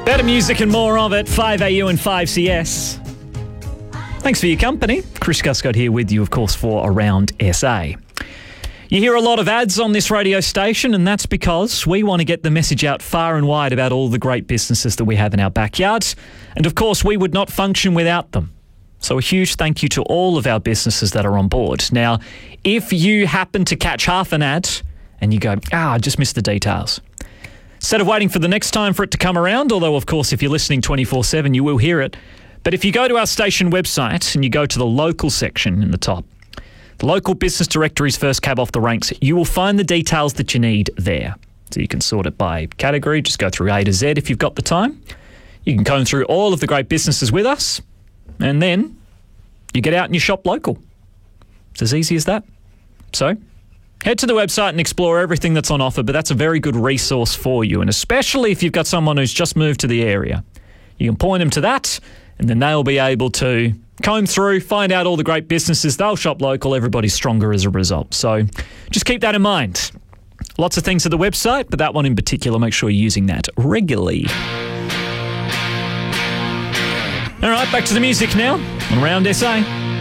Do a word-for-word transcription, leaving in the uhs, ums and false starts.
Better music and more of it, five A U and five C S. Thanks for your company. Chris Guscott here with you, of course, for Around S A. You hear a lot of ads on this radio station, and that's because we want to get the message out far and wide about all the great businesses that we have in our backyard. And of course, we would not function without them. So a huge thank you to all of our businesses that are on board. Now, if you happen to catch half an ad and you go, ah, I just missed the details. Instead of waiting for the next time for it to come around, although, of course, if you're listening twenty-four seven, you will hear it. But if you go to our station website and you go to the local section in the top, the local business directory's first cab off the ranks, you will find the details that you need there. So you can sort it by category, just go through A to Z if you've got the time. You can comb through all of the great businesses with us, and then you get out and you shop local. It's as easy as that. So head to the website and explore everything that's on offer, but that's a very good resource for you, and especially if you've got someone who's just moved to the area. You can point them to that, and then they'll be able to comb through, find out all the great businesses. They'll shop local. Everybody's stronger as a result. So just keep that in mind. Lots of things at the website, but that one in particular, make sure you're using that regularly. All right, back to the music now on Around S A.